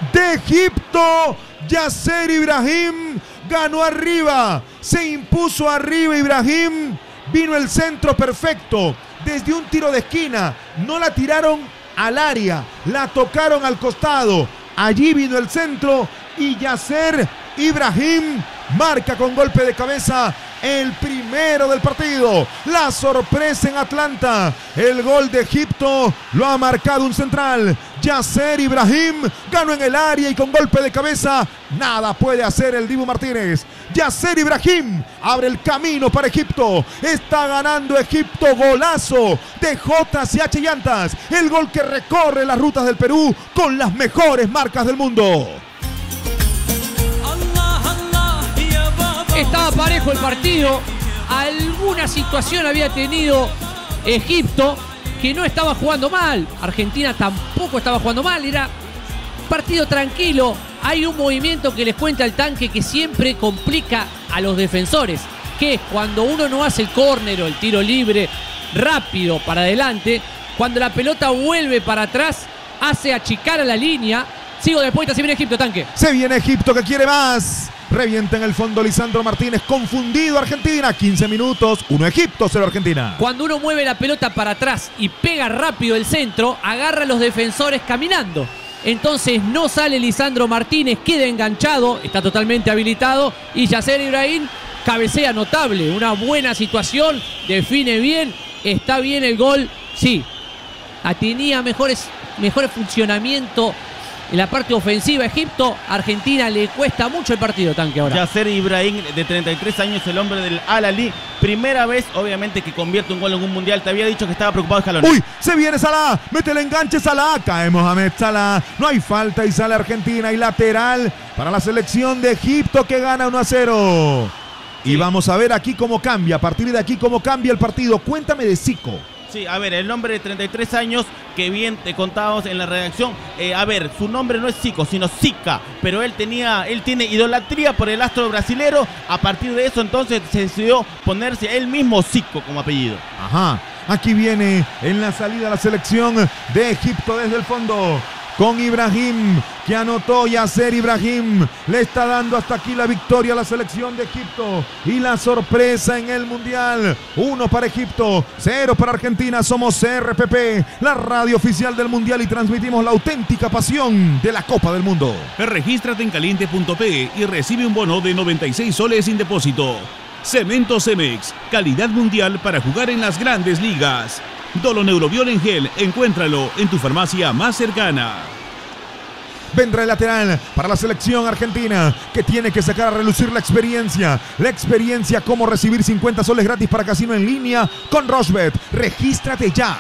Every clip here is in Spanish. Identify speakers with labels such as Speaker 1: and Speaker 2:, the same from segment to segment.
Speaker 1: de Egipto. Yasser Ibrahim ganó arriba, se impuso arriba Ibrahim, vino el centro perfecto, desde un tiro de esquina, no la tiraron al área, la tocaron al costado, allí vino el centro y Yasser Ibrahim marca con golpe de cabeza el primero del partido. La sorpresa en Atlanta. El gol de Egipto lo ha marcado un central. Yasser Ibrahim ganó en el área y con golpe de cabeza nada puede hacer el Dibu Martínez. Yasser Ibrahim abre el camino para Egipto. Está ganando Egipto. Golazo de JCH Llantas. El gol que recorre las rutas del Perú con las mejores marcas del mundo.
Speaker 2: Estaba parejo el partido. Alguna situación había tenido Egipto, que no estaba jugando mal. Argentina tampoco estaba jugando mal. Era partido tranquilo. Hay un movimiento que les cuenta el Tanque que siempre complica a los defensores, que es cuando uno no hace el córner o el tiro libre rápido para adelante, cuando la pelota vuelve para atrás, hace achicar a la línea. Sigo después, se viene Egipto, Tanque.
Speaker 1: Se viene Egipto, que quiere más. Revienta en el fondo Lisandro Martínez. Confundido Argentina. 15 minutos. 1 Egipto, 0 Argentina.
Speaker 2: Cuando uno mueve la pelota para atrás y pega rápido el centro, agarra a los defensores caminando. Entonces no sale Lisandro Martínez, queda enganchado, está totalmente habilitado. Y Yasser Ibrahim cabecea notable. Una buena situación. Define bien. Está bien el gol. Sí. Tenía mejores funcionamiento en la parte ofensiva Egipto. Argentina le cuesta mucho el partido, Tanque, ahora.
Speaker 3: Yasser Ibrahim, de 33 años, el hombre del Al-Ahly. Primera vez, obviamente, que convierte un gol en un mundial. Te había dicho que estaba preocupado Scaloni.
Speaker 1: ¡Uy! Se viene Salah. Mete el enganche Salah. Cae Mohamed Salah. No hay falta y sale Argentina. Y lateral para la selección de Egipto, que gana 1-0. Sí. Y vamos a ver aquí cómo cambia. A partir de aquí, cómo cambia el partido. Cuéntame de Zico.
Speaker 3: Sí, a ver, el hombre de 33 años, que bien te contábamos en la redacción, a ver, su nombre no es Zico, sino Zica, pero él tiene idolatría por el astro brasilero. A partir de eso, entonces, se decidió ponerse él mismo Zico como apellido.
Speaker 1: Ajá, aquí viene en la salida la selección de Egipto desde el fondo, con Ibrahim, que anotó. Yasser Ibrahim le está dando hasta aquí la victoria a la selección de Egipto y la sorpresa en el Mundial. 1 para Egipto, 0 para Argentina. Somos RPP, la radio oficial del Mundial, y transmitimos la auténtica pasión de la Copa del Mundo.
Speaker 4: Regístrate en caliente.p y recibe un bono de 96 soles sin depósito. Cemento Cemex, calidad mundial para jugar en las grandes ligas. Doloneurobiol en gel, encuéntralo en tu farmacia más cercana.
Speaker 1: Vendrá el lateral para la selección argentina, que tiene que sacar a relucir la experiencia. La experiencia, cómo recibir 50 soles gratis para casino en línea con Rochebet. Regístrate ya.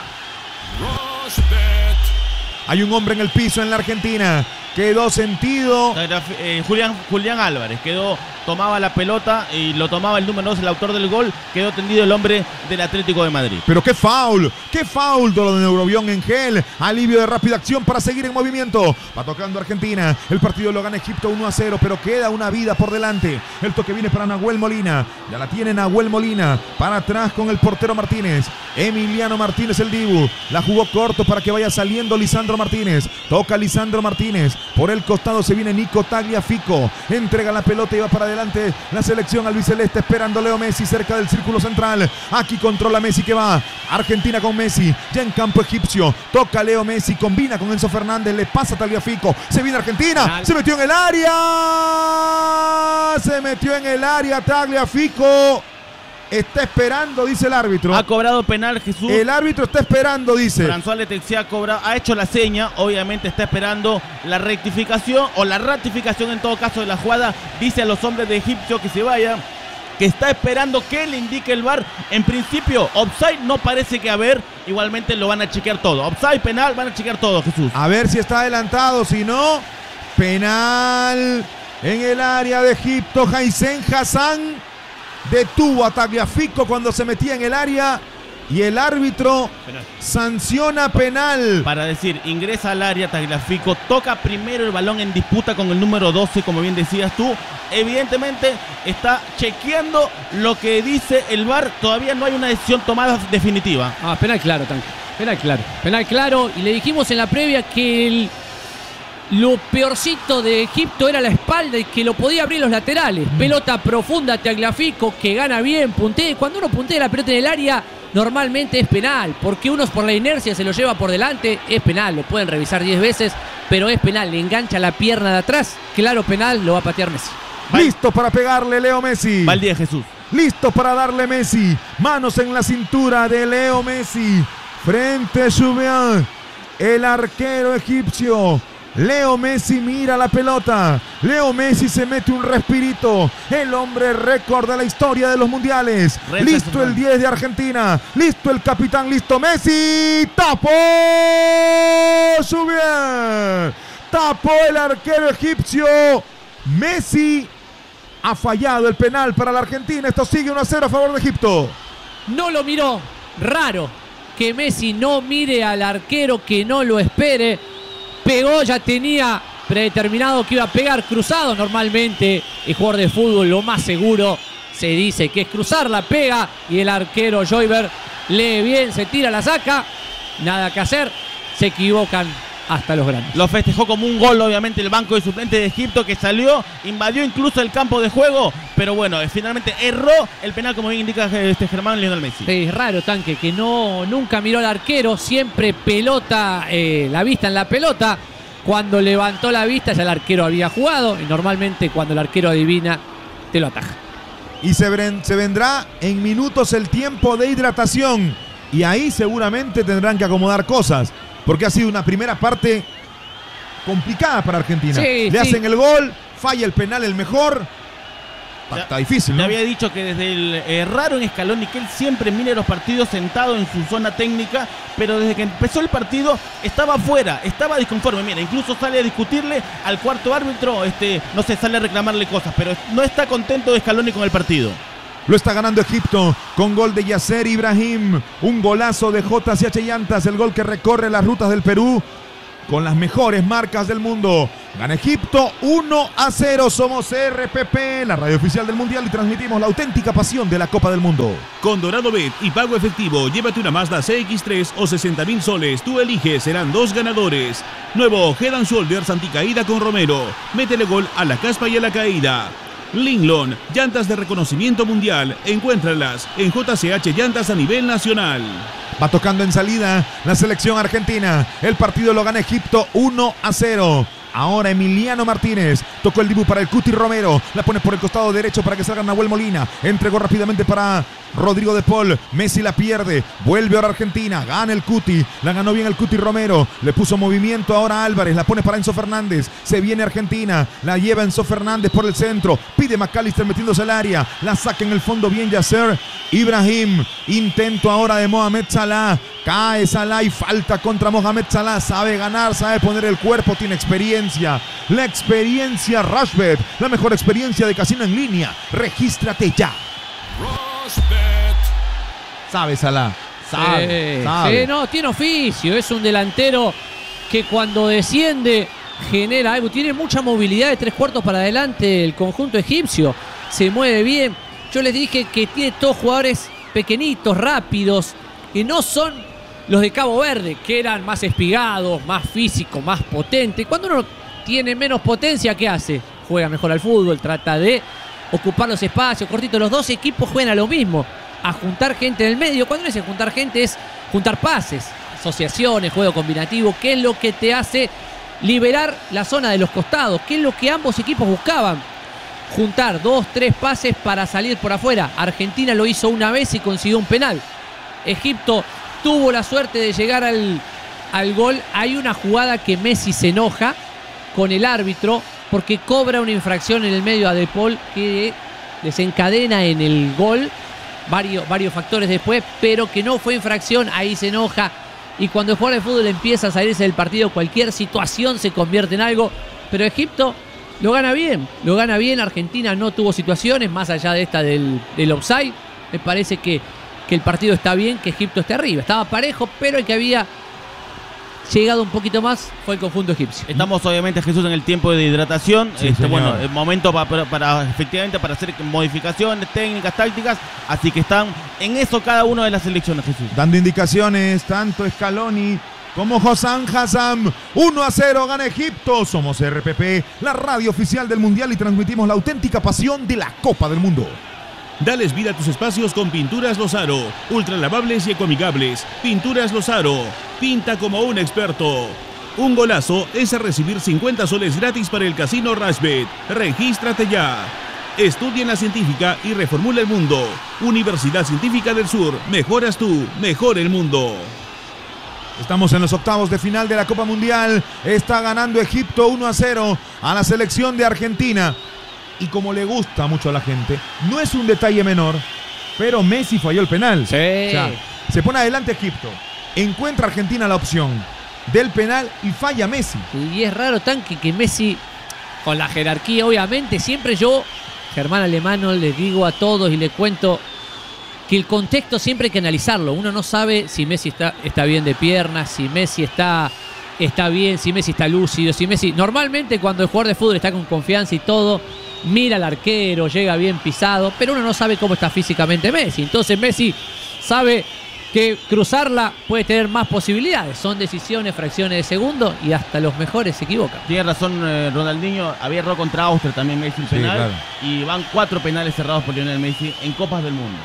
Speaker 1: Hay un hombre en el piso en la Argentina. Quedó sentido.
Speaker 3: Julián Álvarez tomaba la pelota y lo tomaba el número 2, el autor del gol. Quedó tendido el hombre del Atlético de Madrid.
Speaker 1: Pero qué foul Doloneurobiol en gel. Alivio de rápida acción para seguir en movimiento. Va tocando Argentina. El partido lo gana Egipto 1-0, pero queda una vida por delante. El toque viene para Nahuel Molina. Ya la tiene Nahuel Molina. Para atrás con el portero Martínez. Emiliano Martínez, el Dibu. La jugó corto para que vaya saliendo Lisandro Martínez. Toca Lisandro Martínez. Por el costado se viene Nico Tagliafico. Entrega la pelota y va para adelante la selección albiceleste, esperando Leo Messi cerca del círculo central. Aquí controla Messi, que va Argentina con Messi, ya en campo egipcio. Toca Leo Messi, combina con Enzo Fernández, le pasa a Tagliafico. Se viene Argentina, se metió en el área. Tagliafico está esperando, dice el árbitro.
Speaker 3: Ha cobrado penal, Jesús.
Speaker 1: El árbitro está esperando, dice.
Speaker 3: François Letexia ha hecho la seña, obviamente está esperando la rectificación o la ratificación en todo caso de la jugada. Dice a los hombres de Egipto que se vaya, que está esperando que le indique el VAR. En principio, offside no parece que haber. Igualmente lo van a chequear todo. Offside, penal, van a chequear todo, Jesús.
Speaker 1: A ver si está adelantado, si no, penal en el área de Egipto. Haizen Hassan detuvo a Tagliafico cuando se metía en el área y el árbitro sanciona penal.
Speaker 3: Para decir, ingresa al área Tagliafico, toca primero el balón en disputa con el número 12, como bien decías tú. Evidentemente está chequeando lo que dice el VAR. Todavía no hay una decisión tomada definitiva.
Speaker 2: Penal claro, Tanque. Penal claro. Y le dijimos en la previa que Lo peorcito de Egipto era la espalda y que lo podía abrir los laterales. Pelota profunda, Tagliafico, que gana bien, puntea. Y cuando uno puntea la pelota en el área, normalmente es penal. Porque uno por la inercia se lo lleva por delante, es penal. Lo pueden revisar 10 veces, pero es penal. Le engancha la pierna de atrás. Claro, penal, lo va a patear Messi.
Speaker 1: Listo para pegarle Leo Messi.
Speaker 3: Valdía Jesús.
Speaker 1: Listo para darle Messi. Manos en la cintura de Leo Messi. Frente a Soubian, el arquero egipcio. Leo Messi mira la pelota. Leo Messi se mete un respirito. El hombre récord de la historia de los mundiales. Listo el 10 de Argentina. Listo el capitán. Listo Messi. Tapó Soubian. Tapó el arquero egipcio. Messi ha fallado el penal para la Argentina. Esto sigue 1-0 a favor de Egipto.
Speaker 2: No lo miró. Raro que Messi no mire al arquero, que no lo espere. Pegó, ya tenía predeterminado que iba a pegar cruzado. Normalmente el jugador de fútbol lo más seguro se dice que es cruzar, la pega y el arquero Joyver lee bien, se tira, la saca. Nada que hacer, se equivocan hasta los grandes.
Speaker 3: Lo festejó como un gol, obviamente, el banco de suplentes de Egipto, que salió, invadió incluso el campo de juego, pero bueno, finalmente erró el penal, como bien indica Germán Lionel Messi.
Speaker 2: Sí, es raro, Tanque, que nunca miró al arquero, siempre pelota, la vista en la pelota. Cuando levantó la vista ya el arquero había jugado, y normalmente cuando el arquero adivina, te lo ataja.
Speaker 1: Y se vendrá en minutos el tiempo de hidratación, y ahí seguramente tendrán que acomodar cosas. Porque ha sido una primera parte complicada para Argentina.
Speaker 2: Sí,
Speaker 1: Le hacen el gol, falla el penal el mejor. Está difícil, ¿no?
Speaker 3: Le había dicho que desde el raro en Scaloni, que él siempre mire los partidos sentado en su zona técnica, pero desde que empezó el partido estaba afuera, estaba disconforme. Mira, incluso sale a discutirle al cuarto árbitro, no sé, sale a reclamarle cosas, pero no está contento de Scaloni con el partido.
Speaker 1: Lo está ganando Egipto con gol de Yasser Ibrahim. Un golazo de JCH Llantas. El gol que recorre las rutas del Perú con las mejores marcas del mundo. Gana Egipto 1-0. Somos RPP, la radio oficial del Mundial, y transmitimos la auténtica pasión de la Copa del Mundo.
Speaker 4: Con Dorado Bet y pago efectivo, llévate una Mazda CX-3 o 60.000 soles. Tú eliges, serán 2 ganadores. Nuevo Head & Shoulders anticaída con Romero. Métele gol a la caspa y a la caída. Linglon, llantas de reconocimiento mundial. Encuéntralas en JCH Llantas a nivel nacional.
Speaker 1: Va tocando en salida la selección argentina. El partido lo gana Egipto 1-0. Ahora Emiliano Martínez tocó el dibu para el Cuti Romero. La pone por el costado derecho para que salga Nahuel Molina. Entregó rápidamente para Rodrigo de Paul. Messi la pierde. Vuelve ahora Argentina. Gana el Cuti. La ganó bien el Cuti Romero. Le puso movimiento ahora Álvarez. La pone para Enzo Fernández. Se viene Argentina. La lleva Enzo Fernández por el centro. Pide McAllister metiéndose al área. La saca en el fondo bien Yasser Ibrahim. Intento ahora de Mohamed Salah. Cae Salah y falta contra Mohamed Salah. Sabe ganar, sabe poner el cuerpo, tiene experiencia. La experiencia Rushbet, la mejor experiencia de casino en línea. Regístrate ya. Sabe Salah. Sabe.
Speaker 2: Sí, no, tiene oficio. Es un delantero que cuando desciende genera algo. Tiene mucha movilidad de 3/4 para adelante el conjunto egipcio. Se mueve bien. Yo les dije que tiene todos jugadores pequeñitos, rápidos, que no son los de Cabo Verde, que eran más espigados, más físicos, más potentes. Cuando uno tiene menos potencia, ¿qué hace? Juega mejor al fútbol, trata de ocupar los espacios cortitos. Los dos equipos juegan a lo mismo, a juntar gente en el medio. Cuando no es juntar gente, es juntar pases, asociaciones, juego combinativo, que es lo que te hace liberar la zona de los costados, que es lo que ambos equipos buscaban. Juntar 2, 3 pases para salir por afuera. Argentina lo hizo una vez y consiguió un penal. Egipto tuvo la suerte de llegar al gol. Hay una jugada que Messi se enoja con el árbitro porque cobra una infracción en el medio a De Paul que desencadena en el gol varios factores después, pero que no fue infracción. Ahí se enoja, y cuando el jugador de fútbol empieza a salirse del partido, cualquier situación se convierte en algo. Pero Egipto lo gana bien. Argentina no tuvo situaciones más allá de esta del offside. Me parece que el partido está bien, que Egipto esté arriba. Estaba parejo, pero el que había llegado un poquito más fue el conjunto egipcio.
Speaker 3: Estamos obviamente, Jesús, en el tiempo de hidratación.
Speaker 1: Sí,
Speaker 3: bueno, el momento para efectivamente para hacer modificaciones técnicas, tácticas. Así que están en eso cada una de las selecciones, Jesús.
Speaker 1: Dando indicaciones tanto Scaloni como Hossam Hassam. 1-0 gana Egipto. Somos RPP, la radio oficial del Mundial, y transmitimos la auténtica pasión de la Copa del Mundo.
Speaker 4: Dales vida a tus espacios con Pinturas Lozaro. Ultralavables y ecoamigables. Pinturas Lozaro. Pinta como un experto. Un golazo es a recibir 50 soles gratis para el Casino Rashbet. Regístrate ya. Estudia en la científica y reformula el mundo. Universidad Científica del Sur. Mejoras tú, mejor el mundo.
Speaker 1: Estamos en los octavos de final de la Copa Mundial. Está ganando Egipto 1-0 a la selección de Argentina. Y como le gusta mucho a la gente, no es un detalle menor, pero Messi falló el penal.
Speaker 2: Sí.
Speaker 1: O sea, se pone adelante Egipto. Encuentra Argentina la opción del penal y falla Messi.
Speaker 2: Y es raro que Messi, con la jerarquía obviamente, siempre yo, Germán Alemano, les digo a todos y les cuento que el contexto siempre hay que analizarlo. Uno no sabe si Messi está bien de piernas, si Messi está bien, si Messi está lúcido, si Messi... Normalmente cuando el jugador de fútbol está con confianza y todo, mira al arquero, llega bien pisado, pero uno no sabe cómo está físicamente Messi. Entonces Messi sabe que cruzarla puede tener más posibilidades. Son decisiones, fracciones de segundo, y hasta los mejores se equivocan.
Speaker 3: Tiene razón Ronaldinho, había errado contra Austria también Messi el penal,
Speaker 1: claro.
Speaker 3: Y van 4 penales cerrados por Lionel Messi en Copas del Mundo.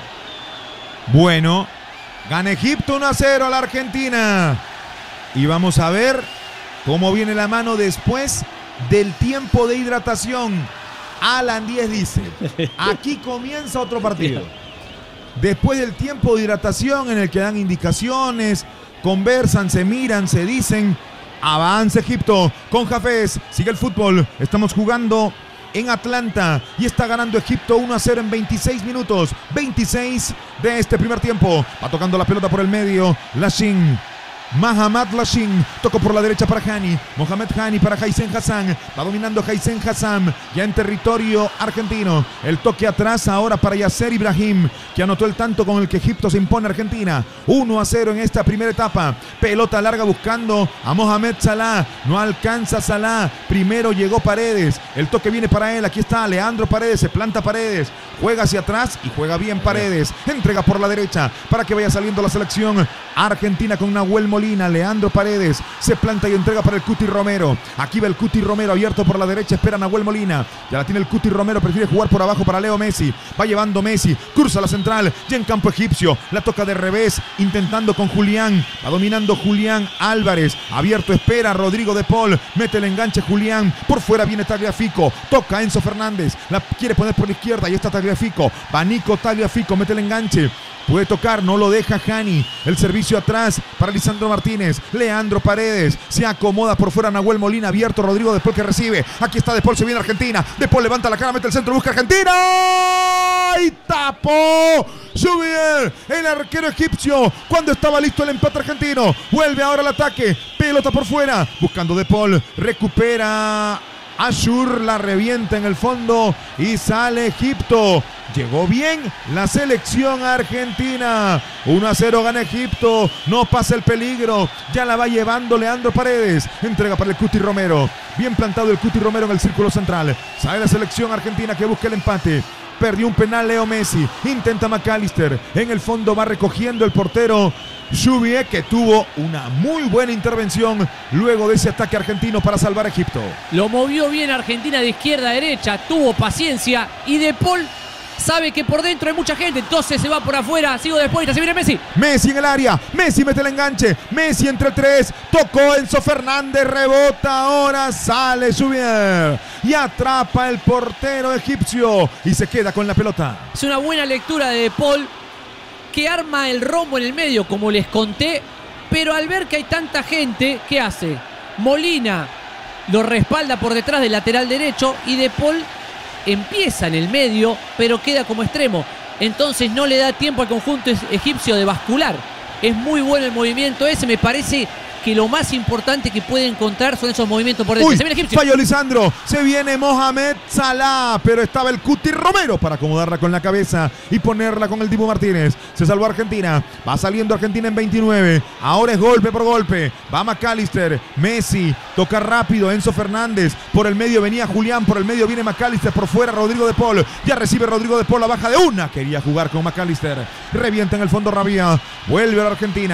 Speaker 1: Bueno, gana Egipto 1-0 a la Argentina. Y vamos a ver cómo viene la mano después del tiempo de hidratación. Alan 10 dice, aquí comienza otro partido. Después del tiempo de hidratación en el que dan indicaciones, conversan, se miran, se dicen, avanza Egipto con Hafez, sigue el fútbol, estamos jugando en Atlanta y está ganando Egipto 1-0 en 26 minutos, 26 de este primer tiempo. Va tocando la pelota por el medio, Lashin. Mahamad Lashin, tocó por la derecha para Hani, Mohamed Hani para Haysem Hassan, va dominando Haysem Hassan, ya en territorio argentino, el toque atrás ahora para Yasser Ibrahim, que anotó el tanto con el que Egipto se impone a Argentina, 1-0 en esta primera etapa, pelota larga buscando a Mohamed Salah, no alcanza Salah, primero llegó Paredes, el toque viene para él, aquí está Leandro Paredes, se planta Paredes, juega hacia atrás y juega bien Paredes, entrega por la derecha para que vaya saliendo la selección argentina con Nahuel Molina. Leandro Paredes se planta y entrega para el Cuti Romero. Aquí va el Cuti Romero abierto por la derecha, espera Nahuel Molina, ya la tiene el Cuti Romero, prefiere jugar por abajo para Leo Messi, va llevando Messi, cruza la central, ya en campo egipcio, la toca de revés, intentando con Julián, va dominando Julián Álvarez, abierto espera Rodrigo de Paul, mete el enganche Julián, por fuera viene Tagliafico, toca Enzo Fernández, la quiere poner por la izquierda y está Tagliafico, va Nico Tagliafico, mete el enganche, puede tocar, no lo deja Hani, el servicio atrás para Lisandro Martínez, Leandro Paredes, se acomoda por fuera Nahuel Molina, abierto Rodrigo de Paul que recibe, aquí está de Paul, se viene Argentina, de Paul levanta la cara, mete el centro, busca Argentina y tapó Juvier, el arquero egipcio, cuando estaba listo el empate argentino, vuelve ahora al ataque, pelota por fuera, buscando de Paul, recupera Ashur, la revienta en el fondo y sale Egipto. Llegó bien la selección argentina. 1-0 gana Egipto. No pasa el peligro. Ya la va llevando Leandro Paredes. Entrega para el Cuti Romero. Bien plantado el Cuti Romero en el círculo central. Sale la selección argentina que busca el empate. Perdió un penal Leo Messi. Intenta McAllister. En el fondo va recogiendo el portero Juvier, que tuvo una muy buena intervención luego de ese ataque argentino para salvar a Egipto.
Speaker 2: Lo movió bien Argentina de izquierda a derecha. Tuvo paciencia. Y De Paul sabe que por dentro hay mucha gente, entonces se va por afuera. Sigo después, se viene Messi.
Speaker 1: Messi en el área, Messi mete el enganche, Messi entre 3, tocó Enzo Fernández, rebota, ahora sale Juvier y atrapa el portero egipcio y se queda con la pelota.
Speaker 2: Es una buena lectura de Paul, que arma el rombo en el medio, como les conté, pero al ver que hay tanta gente, ¿qué hace? Molina lo respalda por detrás del lateral derecho y De Paul empieza en el medio, pero queda como extremo. Entonces no le da tiempo al conjunto egipcio de bascular. Es muy bueno el movimiento ese. Me parece que lo más importante que puede encontrar son esos movimientos por dentro.
Speaker 1: Uy,
Speaker 2: se viene egipcio.
Speaker 1: falló Lisandro, se viene Mohamed Salah, pero estaba el Cuti Romero para acomodarla con la cabeza y ponerla con el Dibu Martínez. Se salvó Argentina, va saliendo Argentina en 29, ahora es golpe por golpe, va McAllister, Messi, toca rápido Enzo Fernández, por el medio venía Julián, por el medio viene McAllister, por fuera Rodrigo de Paul, ya recibe Rodrigo de Paul, la baja de una, quería jugar con McAllister, revienta en el fondo Rabia, vuelve a la Argentina,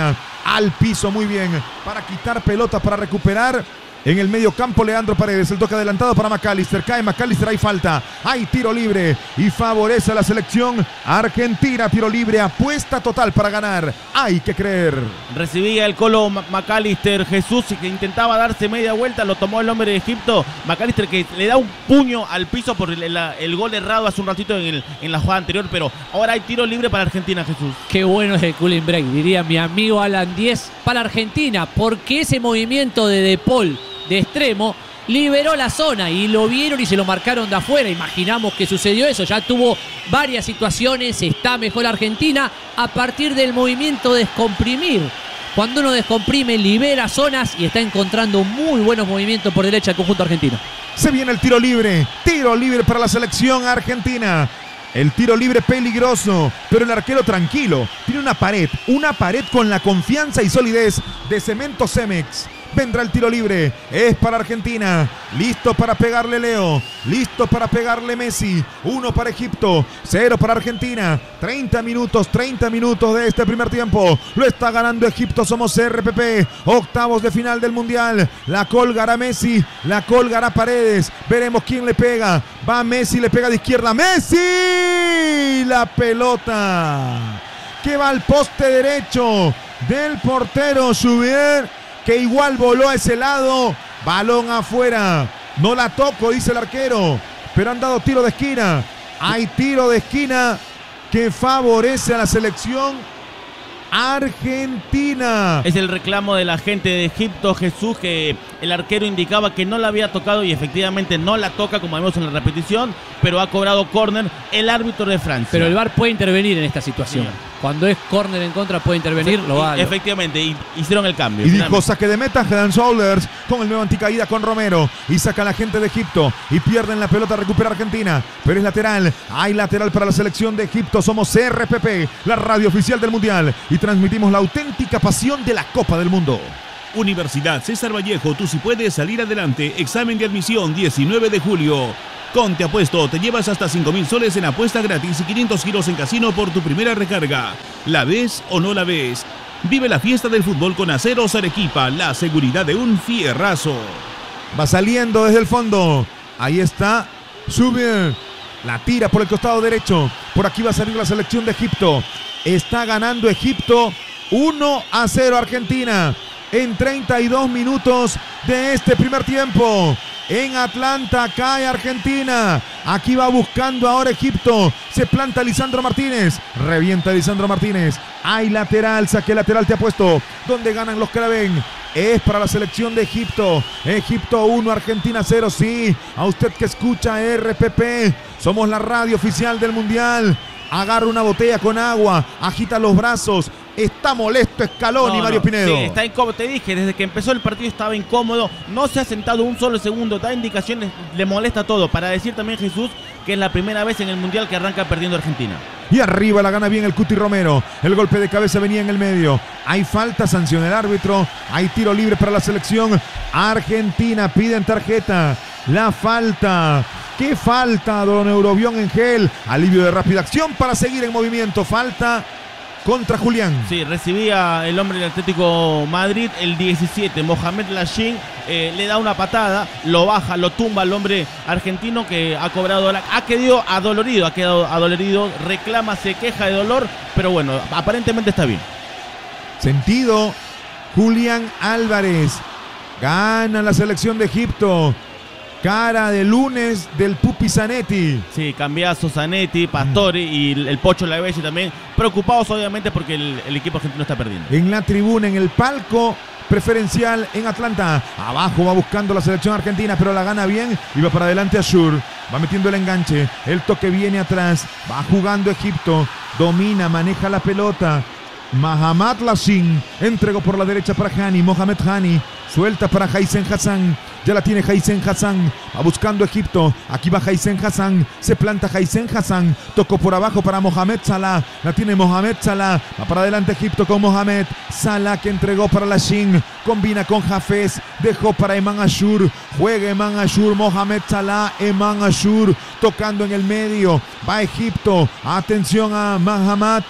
Speaker 1: al piso, muy bien, para quitar pelota, para recuperar. En el medio campo, Leandro Paredes, el toque adelantado para McAllister, cae McAllister, hay falta, hay tiro libre y favorece a la selección argentina. Tiro libre, apuesta total para ganar, hay que creer.
Speaker 3: Recibía el Colo McAllister, Jesús, que intentaba darse media vuelta, lo tomó el hombre de Egipto. McAllister que le da un puño al piso por el gol errado hace un ratito en la jugada anterior, pero ahora hay tiro libre para Argentina, Jesús.
Speaker 2: Qué bueno es el cooling break, diría mi amigo Alan 10 para Argentina, porque ese movimiento de Paul de extremo liberó la zona y lo vieron y se lo marcaron de afuera. Imaginamos que sucedió eso, ya tuvo varias situaciones, está mejor Argentina a partir del movimiento de descomprimir. Cuando uno descomprime, libera zonas y está encontrando muy buenos movimientos por derecha el conjunto argentino.
Speaker 1: Se viene el tiro libre para la selección argentina. El tiro libre peligroso, pero el arquero tranquilo. Tiene una pared con la confianza y solidez de Cemento Cemex. Vendrá el tiro libre, es para Argentina, listo para pegarle Leo, listo para pegarle Messi, 1 para Egipto, 0 para Argentina, 30 minutos de este primer tiempo, lo está ganando Egipto, somos RPP, octavos de final del Mundial, la colgará Messi, la colgará Paredes, veremos quién le pega, va Messi, le pega de izquierda, Messi, la pelota, que va al poste derecho del portero Jouvier, que igual voló a ese lado, balón afuera, no la toco, dice el arquero, pero han dado tiro de esquina, hay tiro de esquina que favorece a la selección argentina.
Speaker 3: Es el reclamo de la gente de Egipto, Jesús, que el arquero indicaba que no la había tocado y efectivamente no la toca, como vemos en la repetición, pero ha cobrado córner el árbitro de Francia.
Speaker 2: Pero el VAR puede intervenir en esta situación. Sí. Cuando es córner en contra puede intervenir, lo va.
Speaker 3: Efectivamente, hicieron el cambio.
Speaker 1: Y dijo saque de meta, Head and Shoulders, con el nuevo anticaída con Romero. Y saca a la gente de Egipto y pierden la pelota, recupera Argentina. Pero es lateral, hay lateral para la selección de Egipto. Somos RPP, la radio oficial del Mundial. Y transmitimos la auténtica pasión de la Copa del Mundo.
Speaker 4: Universidad César Vallejo, tú sí puedes salir adelante. Examen de admisión 19 de julio. Con Te Apuesto te llevas hasta 5.000 soles en apuesta gratis y 500 giros en casino por tu primera recarga. ¿La ves o no la ves? Vive la fiesta del fútbol con Aceros Arequipa, la seguridad de un fierrazo.
Speaker 1: Va saliendo desde el fondo. Ahí está, sube, la tira por el costado derecho. Por aquí va a salir la selección de Egipto. Está ganando Egipto 1-0 Argentina en 32 minutos de este primer tiempo. En Atlanta cae Argentina. Aquí va buscando ahora Egipto. Se planta Lisandro Martínez. Revienta Lisandro Martínez. Hay lateral, saque lateral Te Apuesto. Donde ganan los que la ven. Es para la selección de Egipto. Egipto 1, Argentina 0. Sí, a usted que escucha RPP. Somos la radio oficial del Mundial. Agarra una botella con agua. Agita los brazos. Está molesto Scaloni, Mario Pinedo.
Speaker 3: Sí, está incómodo, te dije, desde que empezó el partido estaba incómodo, no se ha sentado un solo segundo, da indicaciones, le molesta todo. Para decir también, Jesús, que es la primera vez en el Mundial que arranca perdiendo Argentina.
Speaker 1: Y arriba la gana bien el Cuti Romero. El golpe de cabeza venía en el medio. Hay falta, sanciona el árbitro. Hay tiro libre para la selección argentina. Piden tarjeta. La falta. ¿Qué falta, don Eurobión Engel? Alivio de rápida acción para seguir en movimiento. Falta contra Julián.
Speaker 3: Sí, recibía el hombre del Atlético Madrid, el 17, Mohamed Lashin, le da una patada, lo baja, lo tumba al hombre argentino que ha cobrado, ha quedado adolorido, reclama, se queja de dolor, pero bueno, aparentemente está bien.
Speaker 1: Sentido, Julián Álvarez, gana la selección de Egipto. Cara de lunes del Pupi Zanetti.
Speaker 3: Sí, cambiazo Zanetti, Pastore y el Pocho Lavezzi también. Preocupados obviamente porque el equipo argentino está perdiendo.
Speaker 1: En la tribuna, en el palco preferencial en Atlanta. Abajo va buscando la selección argentina, pero la gana bien y va para adelante Ashur. Va metiendo el enganche. El toque viene atrás. Va jugando Egipto. Domina, maneja la pelota. Mahamat Lashin entregó por la derecha para Hani. Mohamed Hani suelta para Haisen Hassan. Ya la tiene Haisen Hassan. Va buscando Egipto. Aquí va Haisen Hassan. Se planta Haisen Hassan. Tocó por abajo para Mohamed Salah. La tiene Mohamed Salah. Va para adelante Egipto con Mohamed Salah, que entregó para Lashin. Combina con Hafez. Dejó para Eman Ashur. Juega Eman Ashur. Mohamed Salah. Eman Ashur. Tocando en el medio. Va Egipto. Atención a Mahamat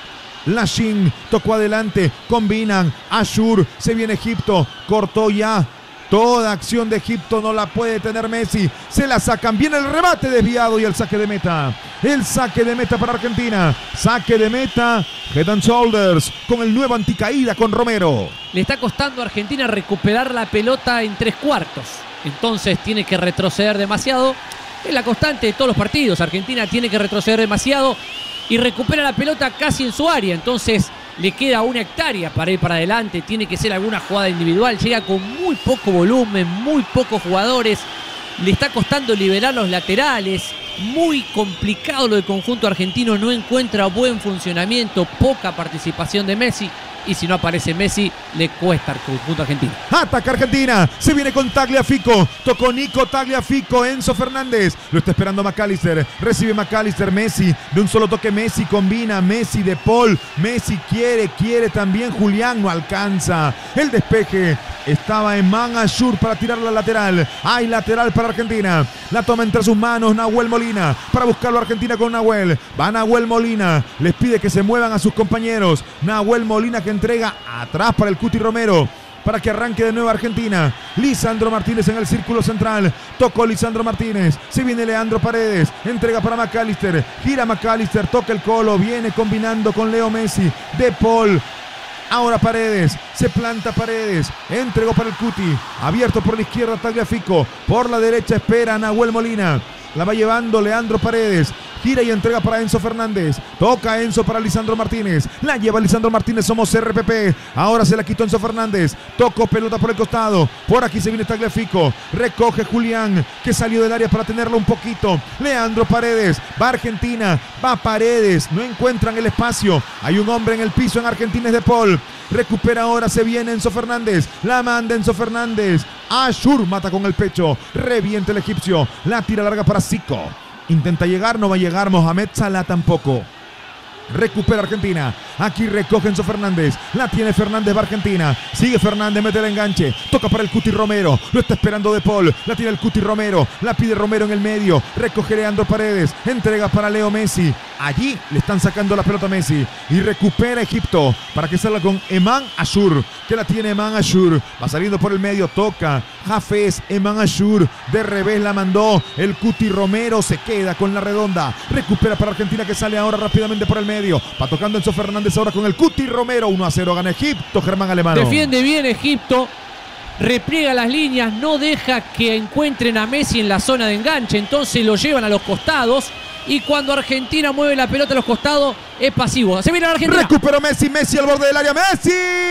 Speaker 1: Lashin tocó adelante, combinan. Ashur, se viene Egipto, cortó ya. Toda acción de Egipto no la puede tener Messi. Se la sacan. Viene el remate desviado y el saque de meta. El saque de meta para Argentina. Saque de meta. Head and Shoulders con el nuevo anticaída con Romero.
Speaker 2: Le está costando a Argentina recuperar la pelota en 3/4. Entonces tiene que retroceder demasiado. Es la constante de todos los partidos. Argentina tiene que retroceder demasiado y recupera la pelota casi en su área. Entonces le queda 1 hectárea para ir para adelante. Tiene que ser alguna jugada individual. Llega con muy poco volumen, muy pocos jugadores. Le está costando liberar los laterales. Muy complicado lo del conjunto argentino. No encuentra buen funcionamiento. Poca participación de Messi. Y si no aparece Messi, le cuesta al conjunto argentino.
Speaker 1: Ataca Argentina. Se viene con Tagliafico. Tocó Nico Tagliafico. Enzo Fernández. Lo está esperando McAllister. Recibe McAllister. Messi. De un solo toque Messi combina. Messi de Paul. Messi quiere también Julián. No alcanza. El despeje. Estaba Eman Ashur para tirar la lateral. Hay lateral para Argentina. La toma entre sus manos Nahuel Molina. Para buscarlo Argentina con Nahuel. Va Nahuel Molina. Les pide que se muevan a sus compañeros. Nahuel Molina que entrega atrás para el Cuti Romero. Para que arranque de nuevo Argentina. Lisandro Martínez en el círculo central. Tocó Lisandro Martínez. Se viene Leandro Paredes. Entrega para McAllister. Gira McAllister. Toca el colo. Viene combinando con Leo Messi. De Paul. Ahora Paredes, se planta Paredes, entregó para el Cuti, abierto por la izquierda Tagliafico, por la derecha espera Nahuel Molina, la va llevando Leandro Paredes, gira y entrega para Enzo Fernández, toca Enzo para Lisandro Martínez, la lleva Lisandro Martínez, somos RPP, ahora se la quitó Enzo Fernández, tocó pelota por el costado, por aquí se viene Tagliafico, recoge Julián, que salió del área para tenerlo un poquito, Leandro Paredes, va Argentina, va Paredes, no encuentran el espacio, hay un hombre en el piso en Argentina, es de Paul, recupera ahora, se viene Enzo Fernández, la manda Enzo Fernández, Ashur mata con el pecho, revienta el egipcio, la tira larga para Zico. Intenta llegar, no va a llegar Mohamed Salah tampoco. Recupera Argentina. Aquí recoge Enzo Fernández. La tiene Fernández, va Argentina. Sigue Fernández, mete el enganche. Toca para el Cuti Romero. Lo está esperando De Paul. La tiene el Cuti Romero. La pide Romero en el medio. Recoge Leandro Paredes. Entrega para Leo Messi. Allí le están sacando la pelota a Messi. Y recupera Egipto para que salga con Eman Ashur. Que la tiene Eman Ashur. Va saliendo por el medio. Toca Hafez. Eman Ashur. De revés la mandó. El Cuti Romero se queda con la redonda. Recupera para Argentina que sale ahora rápidamente por el medio. Va tocando Enzo Fernández ahora con el Cuti Romero. 1-0 gana Egipto. Germán Alemano.
Speaker 2: Defiende bien Egipto. Repliega las líneas. No deja que encuentren a Messi en la zona de enganche. Entonces lo llevan a los costados. Y cuando Argentina mueve la pelota a los costados, es pasivo. Se viene la Argentina.
Speaker 1: Recuperó Messi. Messi al borde del área. Messi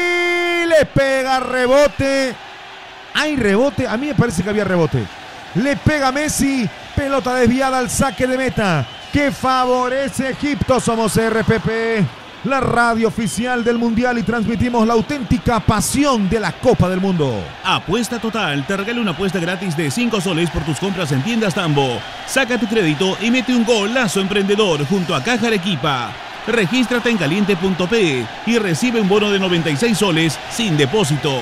Speaker 1: le pega rebote. Hay rebote. A mí me parece que había rebote. Le pega Messi. Pelota desviada al saque de meta que favorece a Egipto. Somos RPP, la radio oficial del Mundial, y transmitimos la auténtica pasión de la Copa del Mundo.
Speaker 4: Apuesta Total te regala una apuesta gratis de 5 soles por tus compras en tiendas Tambo. Saca tu crédito y mete un golazo emprendedor junto a Caja Arequipa. Regístrate en caliente.pe y recibe un bono de 96 soles sin depósito.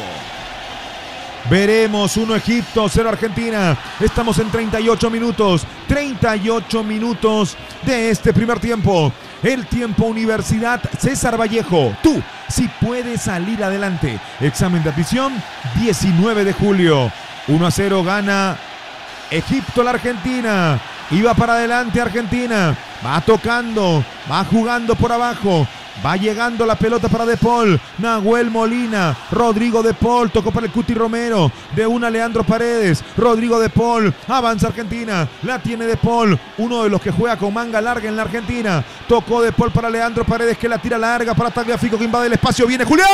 Speaker 1: Veremos 1 Egipto, 0 Argentina. Estamos en 38 minutos. 38 minutos de este primer tiempo. El tiempo Universidad César Vallejo. Tú sí puedes salir adelante. Examen de admisión 19 de julio. 1-0 gana Egipto la Argentina. Y va para adelante Argentina. Va tocando, va jugando por abajo. Va llegando la pelota para De Paul. Nahuel Molina. Rodrigo De Paul. Tocó para el Cuti Romero. De una Leandro Paredes. Rodrigo De Paul. Avanza Argentina. La tiene De Paul. Uno de los que juega con manga larga en la Argentina. Tocó De Paul para Leandro Paredes, que la tira larga para Tagliafico, que invade el espacio. Viene Julián.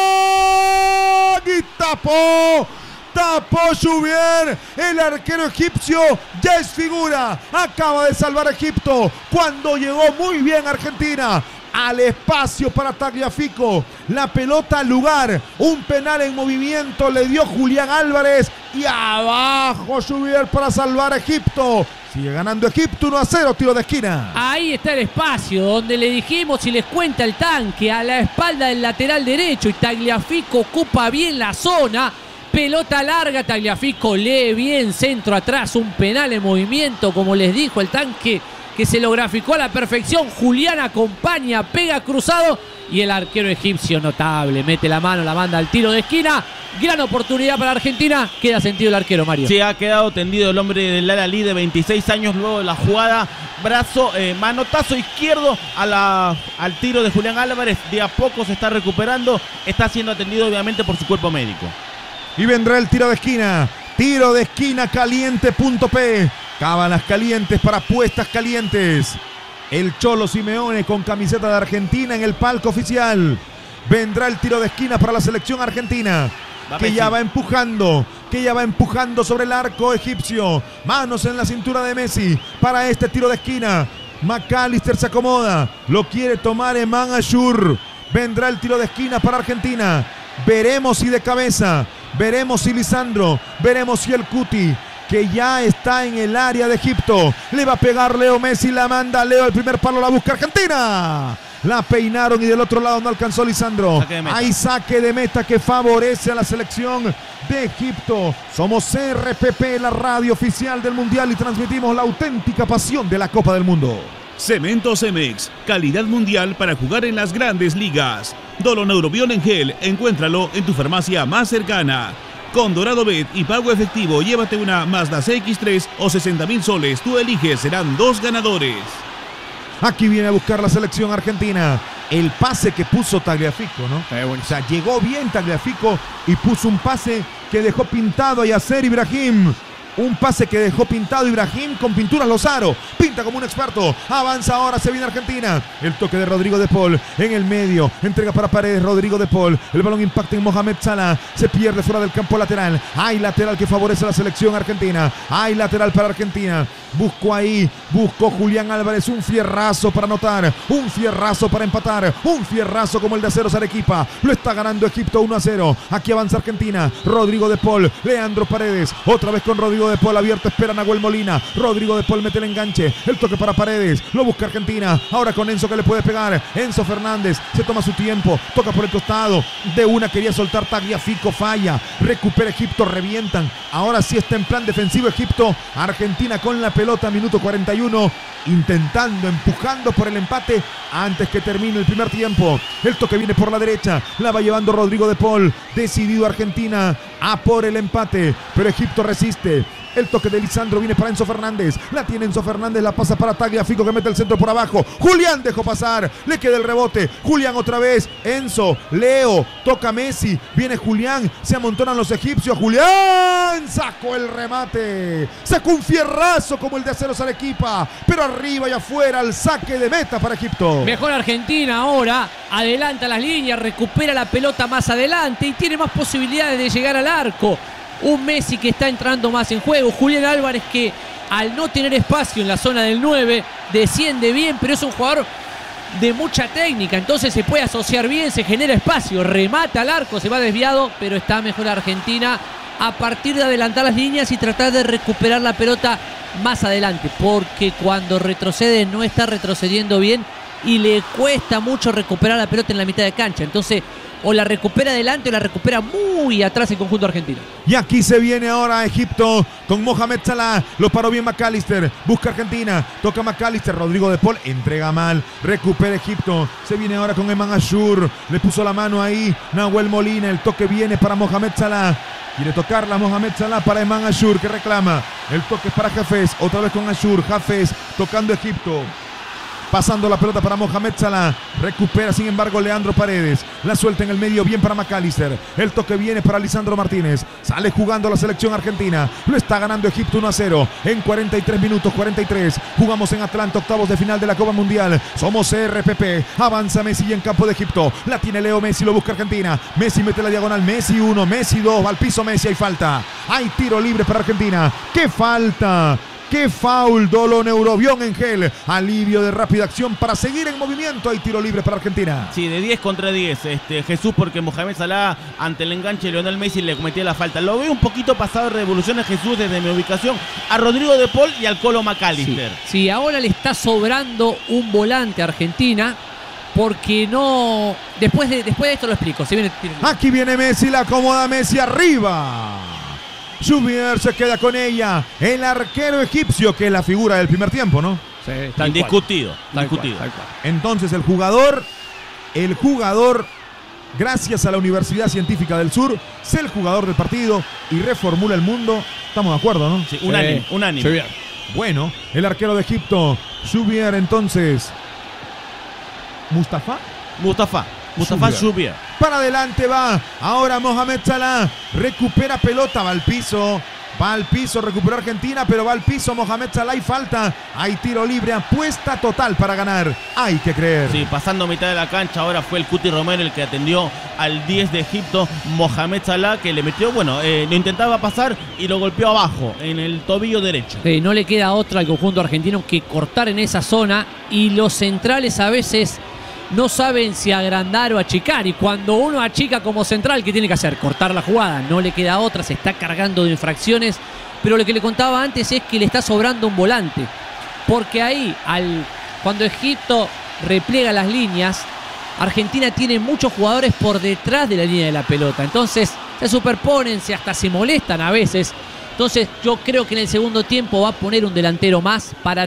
Speaker 1: Y tapó. Tapó Juvier, el arquero egipcio ya es figura, acaba de salvar a Egipto cuando llegó muy bien Argentina al espacio para Tagliafico, la pelota al lugar, un penal en movimiento le dio Julián Álvarez y abajo Juvier para salvar a Egipto. Sigue ganando Egipto 1-0, tiro de esquina.
Speaker 2: Ahí está el espacio donde le dijimos y les cuenta el tanque, a la espalda del lateral derecho, y Tagliafico ocupa bien la zona. Pelota larga, Tagliafico lee bien, centro atrás, un penal en movimiento, como les dijo el tanque. que se lo graficó a la perfección. Julián acompaña, pega cruzado y el arquero egipcio notable. Mete la mano, la manda al tiro de esquina. Gran oportunidad para Argentina. Queda sentido el arquero, Mario.
Speaker 3: Sí, ha quedado tendido el hombre del Al-Ahly de 26 años luego de la jugada. Brazo, manotazo izquierdo al tiro de Julián Álvarez. De a poco se está recuperando. Está siendo atendido obviamente por su cuerpo médico.
Speaker 1: Y vendrá el tiro de esquina. Tiro de esquina caliente.p. Cábalas calientes para apuestas calientes. El Cholo Simeone con camiseta de Argentina en el palco oficial. Vendrá el tiro de esquina para la selección argentina. Que ya va empujando sobre el arco egipcio. Manos en la cintura de Messi para este tiro de esquina. McAllister se acomoda. Lo quiere tomar Eman Ashur. Vendrá el tiro de esquina para Argentina. Veremos si de cabeza. Veremos si Lisandro. Veremos si el Cuti, que ya está en el área de Egipto. Le va a pegar Leo Messi, la manda Leo, el primer palo la busca Argentina. La peinaron y del otro lado no alcanzó Lisandro. Hay saque de meta que favorece a la selección de Egipto. Somos RPP, la radio oficial del Mundial, y transmitimos la auténtica pasión de la Copa del Mundo.
Speaker 4: Cemento Cemex, calidad mundial para jugar en las grandes ligas. Doloneurobion en gel, encuéntralo en tu farmacia más cercana. Con Dorado Bet y pago efectivo, llévate una Mazda CX-3 o 60,000 soles. Tú eliges, serán 2 ganadores.
Speaker 1: Aquí viene a buscar la selección argentina. El pase que puso Tagliafico, ¿no? O sea, llegó bien Tagliafico y puso un pase que dejó pintado a Yasser Ibrahim. Un pase que dejó pintado Ibrahim con pinturas Lozaro. Pinta como un experto. Avanza ahora, se viene Argentina. El toque de Rodrigo de Paul en el medio. Entrega para Paredes, Rodrigo de Paul. El balón impacta en Mohamed Salah. Se pierde fuera del campo lateral. Hay lateral que favorece a la selección argentina. Hay lateral para Argentina. Buscó Julián Álvarez. Un fierrazo para anotar. Un fierrazo para empatar. Un fierrazo como el de Aceros Arequipa. Lo está ganando Egipto 1-0. Aquí avanza Argentina. Rodrigo de Paul. Leandro Paredes. Otra vez con Rodrigo de Paul abierto, espera Nahuel Molina. Rodrigo de Paul mete el enganche. El toque para Paredes. Lo busca Argentina. Ahora con Enzo que le puede pegar. Enzo Fernández se toma su tiempo. Toca por el costado. De una quería soltar Tagliafico. Falla. Recupera Egipto. Revientan. Ahora sí está en plan defensivo Egipto. Argentina con la pelota. Minuto 41. Intentando, empujando por el empate antes que termine el primer tiempo. El toque viene por la derecha. La va llevando Rodrigo de Paul. Decidido Argentina a por el empate. Pero Egipto resiste. El toque de Lisandro viene para Enzo Fernández. La tiene Enzo Fernández, la pasa para Tagliafico que mete el centro por abajo. Julián dejó pasar, le queda el rebote. Julián otra vez, Enzo, Leo, toca Messi. Viene Julián, se amontonan los egipcios. Julián sacó el remate. Sacó un fierrazo como el de Aceros Arequipa. Pero arriba y afuera, el saque de meta para Egipto.
Speaker 2: Mejor Argentina ahora, adelanta las líneas, recupera la pelota más adelante y tiene más posibilidades de llegar al arco. Un Messi que está entrando más en juego. Julián Álvarez que al no tener espacio en la zona del 9 desciende bien, pero es un jugador de mucha técnica, entonces se puede asociar bien, se genera espacio, remata al arco, se va desviado, pero está mejor Argentina a partir de adelantar las líneas y tratar de recuperar la pelota más adelante, porque cuando retrocede no está retrocediendo bien y le cuesta mucho recuperar la pelota en la mitad de cancha. Entonces o la recupera adelante o la recupera muy atrás el conjunto argentino.
Speaker 1: Y aquí se viene ahora Egipto con Mohamed Salah. Lo paró bien McAllister. Busca Argentina. Toca McAllister. Rodrigo de Paul entrega mal. Recupera Egipto. Se viene ahora con Eman Ashur. Le puso la mano ahí Nahuel Molina. El toque viene para Mohamed Salah. Quiere tocarla Mohamed Salah para Eman Ashur que reclama. El toque es para Hafez. Otra vez con Ashur. Hafez tocando Egipto. Pasando la pelota para Mohamed Salah. Recupera sin embargo Leandro Paredes. La suelta en el medio bien para McAllister. El toque viene para Lisandro Martínez. Sale jugando la selección argentina. Lo está ganando Egipto 1-0. En 43 minutos 43. Jugamos en Atlanta, octavos de final de la Copa Mundial. Somos RPP. Avanza Messi en campo de Egipto. La tiene Leo Messi. Lo busca Argentina. Messi mete la diagonal. Messi 1, Messi 2. Al piso Messi. Hay falta. Hay tiro libre para Argentina. ¡Qué falta! ¡Qué foul! Doloneurobion en gel. Alivio de rápida acción para seguir en movimiento. Hay tiro libre para Argentina.
Speaker 3: Sí, de 10 contra 10. Jesús, porque Mohamed Salah ante el enganche de Lionel Messi le cometía la falta. Lo veo un poquito pasado de revoluciones Jesús desde mi ubicación a Rodrigo de Paul y al Colo McAllister.
Speaker 2: Sí, ahora le está sobrando un volante a Argentina. Porque no... Después de esto lo explico.
Speaker 1: Aquí viene Messi, la acomoda Messi arriba. Juvier se queda con ella. El arquero egipcio, que es la figura del primer tiempo, ¿no?
Speaker 2: Sí, tal
Speaker 3: indiscutido.
Speaker 2: cual.
Speaker 3: Indiscutido.
Speaker 2: Tal cual.
Speaker 1: Entonces el jugador, gracias a la Universidad Científica del Sur, es el jugador del partido y reformula el mundo. Estamos de acuerdo, ¿no?
Speaker 3: Sí, unánime.
Speaker 2: Sí, bien.
Speaker 1: Bueno, el arquero de Egipto, Shubier, entonces.
Speaker 3: Mustafa Shubier.
Speaker 1: Para adelante va. Ahora Mohamed Salah. Recupera pelota. Va al piso. Recuperó Argentina, pero va al piso Mohamed Salah y falta. Hay tiro libre, apuesta total para ganar. Hay que creer.
Speaker 3: Sí, pasando mitad de la cancha, ahora fue el Cuti Romero el que atendió al 10 de Egipto, Mohamed Salah, que le metió, lo intentaba pasar y lo golpeó abajo, en el tobillo derecho.
Speaker 2: No le queda otra al conjunto argentino que cortar en esa zona, y los centrales a veces no saben si agrandar o achicar, y cuando uno achica como central, ¿qué tiene que hacer? Cortar la jugada, no le queda otra, se está cargando de infracciones, pero lo que le contaba antes es que le está sobrando un volante, porque ahí, cuando Egipto repliega las líneas, Argentina tiene muchos jugadores por detrás de la línea de la pelota, entonces se superponen, hasta se molestan a veces. Entonces yo creo que en el segundo tiempo va a poner un delantero más para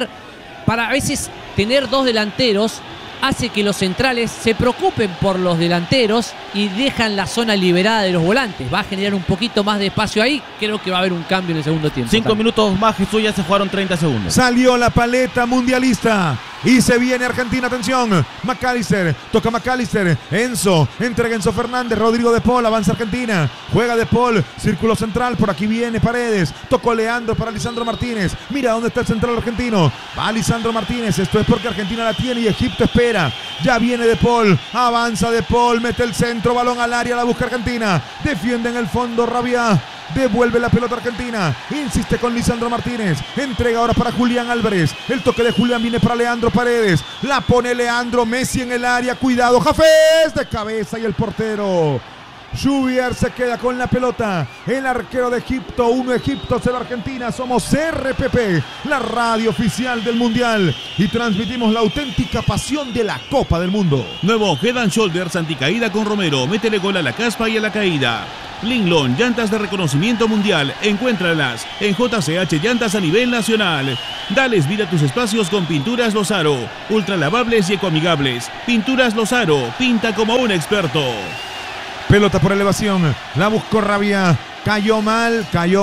Speaker 2: a veces tener dos delanteros hace que los centrales se preocupen por los delanteros y dejan la zona liberada de los volantes. Va a generar un poquito más de espacio ahí. Creo que va a haber un cambio en el segundo tiempo.
Speaker 3: 5 minutos más, Jesús, ya se jugaron 30 segundos.
Speaker 1: Salió la paleta mundialista y se viene Argentina, atención. McAllister, toca McAllister. Enzo, entrega Enzo Fernández. Rodrigo de Paul, avanza Argentina. Juega de Paul, círculo central. Por aquí viene Paredes. Tocó Leandro para Lisandro Martínez. Mira dónde está el central argentino. Va Lisandro Martínez. Esto es porque Argentina la tiene y Egipto espera. Ya viene de Paul. Avanza de Paul. Mete el centro. Balón al área. La busca Argentina. Defiende en el fondo Rabia. Devuelve la pelota Argentina. Insiste con Lisandro Martínez. Entrega ahora para Julián Álvarez. El toque de Julián viene para Leandro Paredes. La pone Leandro. Messi en el área. Cuidado. Jafés de cabeza y el portero. Shubier se queda con la pelota. El arquero de Egipto. 1 Egipto, 0 Argentina. Somos RPP, la radio oficial del Mundial. Y transmitimos la auténtica pasión de la Copa del Mundo.
Speaker 4: Nuevo Head and Shoulders anticaída con Romero. Métele gol a la caspa y a la caída. Linglon, llantas de reconocimiento mundial. Encuéntralas en JCH Llantas a nivel nacional. Dales vida a tus espacios con Pinturas Lozaro. Ultra lavables y ecoamigables. Pinturas Lozaro. Pinta como un experto.
Speaker 1: Pelota por elevación. La buscó Rabia. Cayó mal.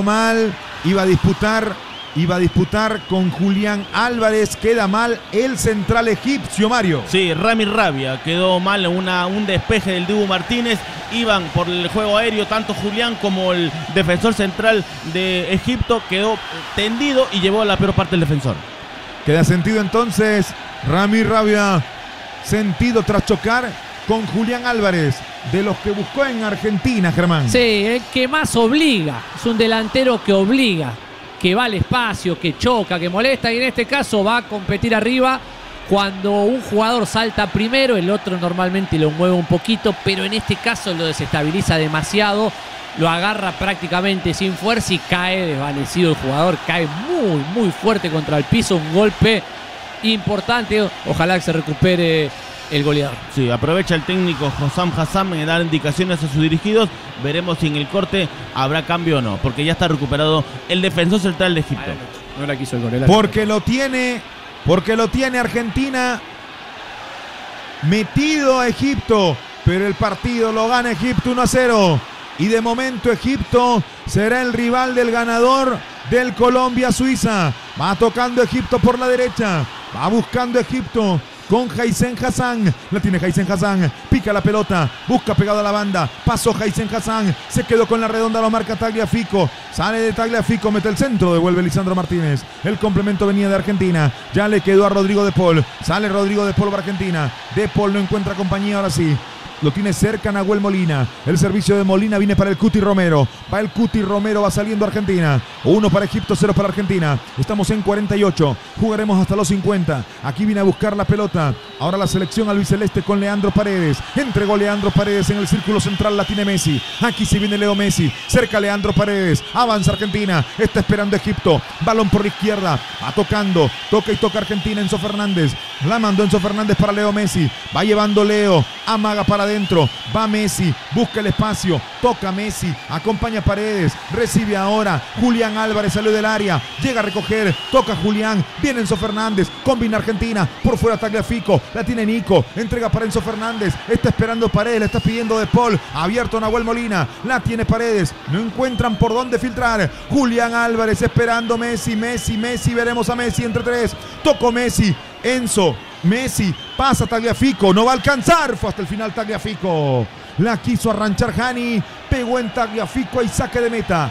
Speaker 1: Iba a disputar con Julián Álvarez. Queda mal el central egipcio, Mario.
Speaker 3: Sí, Rami Rabia quedó mal en un despeje del Dibu Martínez. Iban por el juego aéreo, tanto Julián como el defensor central de Egipto. Quedó tendido y llevó a la peor parte del defensor.
Speaker 1: Queda sentido entonces Rami Rabia. Sentido tras chocar con Julián Álvarez, de los que buscó en Argentina, Germán.
Speaker 2: Sí, el que más obliga. Es un delantero que obliga, que va al espacio, que choca, que molesta, y en este caso va a competir arriba. Cuando un jugador salta primero, el otro normalmente lo mueve un poquito, pero en este caso lo desestabiliza demasiado, lo agarra prácticamente sin fuerza y cae desvanecido el jugador, cae muy fuerte contra el piso, un golpe importante. Ojalá que se recupere el goleador.
Speaker 3: Sí, aprovecha el técnico Hossam Hassam en dar indicaciones a sus dirigidos. Veremos si en el corte habrá cambio o no, porque ya está recuperado el defensor central de Egipto.
Speaker 2: No la quiso el goleador.
Speaker 1: Porque lo tiene Argentina metido a Egipto, pero el partido lo gana Egipto 1-0. Y de momento Egipto será el rival del ganador del Colombia-Suiza. Va tocando Egipto por la derecha. Va buscando Egipto con Haizen Hassan. La tiene Haizen Hassan. Pica la pelota. Busca pegado a la banda. Pasó Haizen Hassan. Se quedó con la redonda. Lo marca Tagliafico. Sale de Tagliafico. Mete el centro. Devuelve Lisandro Martínez. El complemento venía de Argentina. Ya le quedó a Rodrigo de Paul. Sale Rodrigo de Paul para Argentina. De Paul no encuentra compañía ahora sí. Lo tiene cerca Nahuel Molina. El servicio de Molina viene para el Cuti Romero. Va el Cuti Romero, va saliendo Argentina. 1 para Egipto, 0 para Argentina. Estamos en 48. Jugaremos hasta los 50. Aquí viene a buscar la pelota. Ahora la selección albiceleste con Leandro Paredes. Entregó Leandro Paredes en el círculo central. La tiene Messi. Aquí se viene Leo Messi. Cerca Leandro Paredes. Avanza Argentina. Está esperando Egipto. Balón por la izquierda. Va tocando. Toca y toca Argentina. Enzo Fernández. La mandó Enzo Fernández para Leo Messi. Va llevando Leo. amaga para adentro, va Messi, busca el espacio, toca Messi, acompaña a Paredes, recibe ahora, Julián Álvarez salió del área, llega a recoger, toca Julián, viene Enzo Fernández, combina Argentina, por fuera Tagliafico, la tiene Nico, entrega para Enzo Fernández, está esperando Paredes, le está pidiendo De Paul, abierto Nahuel Molina, la tiene Paredes, no encuentran por dónde filtrar, Julián Álvarez esperando Messi, veremos a Messi entre tres, tocó Messi, Enzo, Messi, pasa Tagliafico, no va a alcanzar, fue hasta el final Tagliafico, la quiso arranchar Hani, pegó en Tagliafico y saque de meta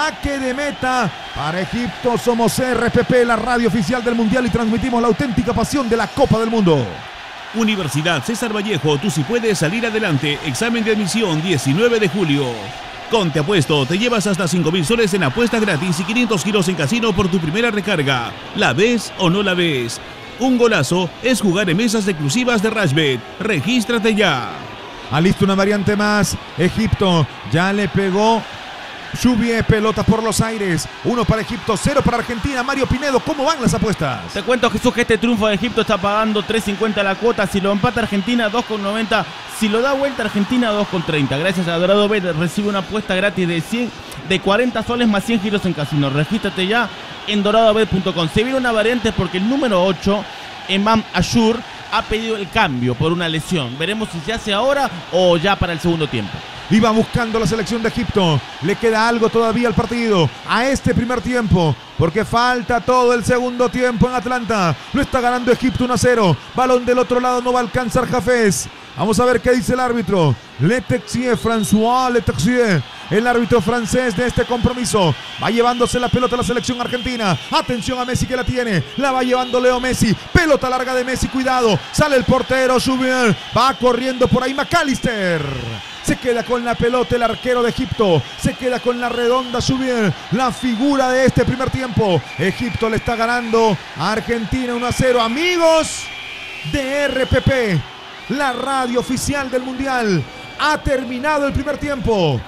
Speaker 1: para Egipto. Somos RPP, la radio oficial del Mundial, y transmitimos la auténtica pasión de la Copa del Mundo.
Speaker 4: Universidad César Vallejo, tú sí puedes salir adelante. Examen de admisión 19 de julio. Con Te Apuesto te llevas hasta 5.000 soles en apuestas gratis y 500 giros en casino por tu primera recarga. ¿La ves o no la ves? Un golazo es jugar en mesas exclusivas de Rashbet. Regístrate ya.
Speaker 1: Alista una variante más. Egipto ya le pegó. Lluvia, pelota por los aires. 1 para Egipto, 0 para Argentina. Mario Pinedo, ¿cómo van las apuestas?
Speaker 3: Te cuento, Jesús, que este triunfo de Egipto está pagando 3.50 la cuota. Si lo empata Argentina, 2.90. Si lo da vuelta Argentina, 2.30. Gracias a Dorado Bet recibe una apuesta gratis de 40 soles más 100 giros en casino. Regístrate ya en doradobet.com. Se viene una variante porque el número 8, Emam Ashur, ha pedido el cambio por una lesión. Veremos si se hace ahora o ya para el segundo tiempo.
Speaker 1: Y va buscando la selección de Egipto. Le queda algo todavía al partido, a este primer tiempo, porque falta todo el segundo tiempo en Atlanta. Lo está ganando Egipto 1-0. Balón del otro lado, no va a alcanzar Hafez. Vamos a ver qué dice el árbitro. François Letexier, el árbitro francés de este compromiso. Va llevándose la pelota a la selección argentina. Atención a Messi, que la tiene. La va llevando Leo Messi. Pelota larga de Messi, cuidado. Sale el portero, Jubier. Va corriendo por ahí McAllister. Se queda con la pelota el arquero de Egipto. Se queda con la redonda Jubier, la figura de este primer tiempo. Egipto le está ganando a Argentina 1-0. Amigos de RPP, la radio oficial del Mundial. Ha terminado el primer tiempo.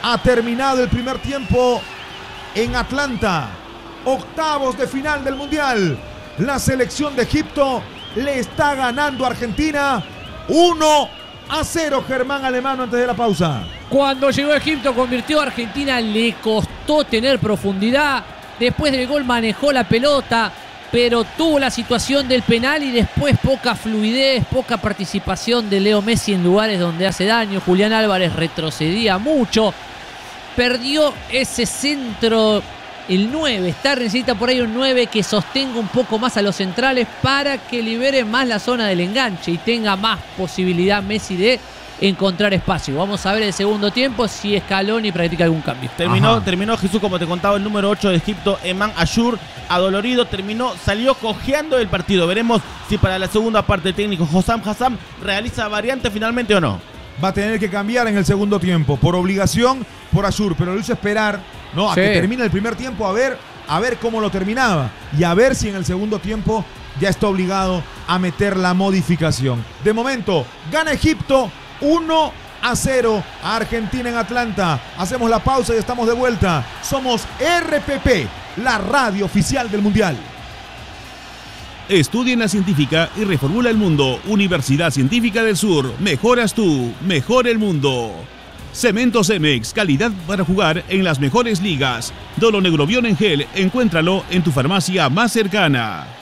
Speaker 1: En Atlanta. Octavos de final del Mundial. La selección de Egipto le está ganando a Argentina 1-0, Germán Alemano, antes de la pausa.
Speaker 2: Cuando llegó Egipto, convirtió a Argentina, le costó tener profundidad. Después del gol manejó la pelota, pero tuvo la situación del penal y después poca fluidez, poca participación de Leo Messi en lugares donde hace daño. Julián Álvarez retrocedía mucho. Perdió ese centro, el 9. Necesita por ahí un 9 que sostenga un poco más a los centrales para que libere más la zona del enganche y tenga más posibilidad Messi de encontrar espacio. Vamos a ver el segundo tiempo si Scaloni practica algún cambio.
Speaker 3: Terminó Jesús, como te contaba, el número 8 de Egipto, Emam Ashur, adolorido, salió cojeando del partido. Veremos si para la segunda parte el técnico Hossam Hassam realiza variante finalmente o no.
Speaker 1: Va a tener que cambiar en el segundo tiempo, por obligación, por Ashur, pero lo hizo esperar, ¿no? A que termine el primer tiempo, a ver cómo lo terminaba y a ver si en el segundo tiempo ya está obligado a meter la modificación. De momento, gana Egipto 1-0 a Argentina en Atlanta. Hacemos la pausa y estamos de vuelta. Somos RPP, la radio oficial del Mundial.
Speaker 4: Estudia en la científica y reformula el mundo. Universidad Científica del Sur. Mejoras tú, mejora el mundo. Cemento Cemex, calidad para jugar en las mejores ligas. Doloneurobion en gel, encuéntralo en tu farmacia más cercana.